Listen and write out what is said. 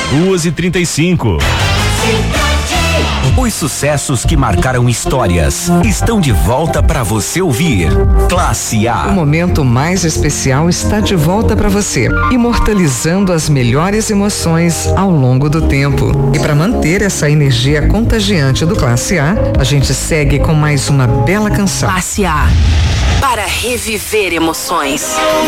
2h35. Os sucessos que marcaram histórias estão de volta para você ouvir. Classe A. O momento mais especial está de volta para você, imortalizando as melhores emoções ao longo do tempo. E para manter essa energia contagiante do Classe A, a gente segue com mais uma bela canção. Classe A. Para reviver emoções.